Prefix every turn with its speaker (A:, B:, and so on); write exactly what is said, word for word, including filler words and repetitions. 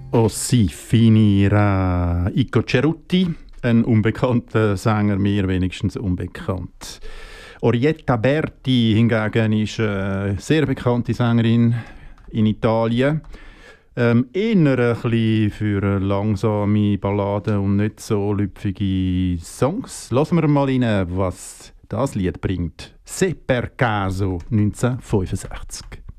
A: O si finirà Ico Cerutti, ein unbekannter Sänger, mir wenigstens unbekannt. Orietta Berti hingegen ist eine sehr bekannte Sängerin in Italien. Ähm, eher ein bisschen für langsame Balladen und nicht so lüpfige Songs. Lassen wir mal rein, was das Lied bringt. Se per caso neunzehnhundertfünfundsechzig.